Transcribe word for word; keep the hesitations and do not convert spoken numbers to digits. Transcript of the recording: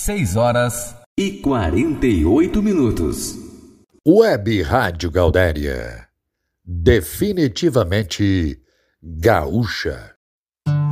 seis horas e quarenta e oito minutos. Web Rádio Gaudéria. Definitivamente gaúcha.